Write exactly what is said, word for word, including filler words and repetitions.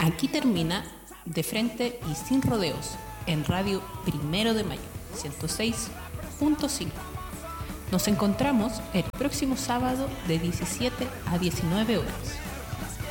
Aquí termina De Frente y Sin Rodeos en Radio Primero de Mayo, ciento seis punto cinco. Nos encontramos el próximo sábado de diecisiete a diecinueve horas.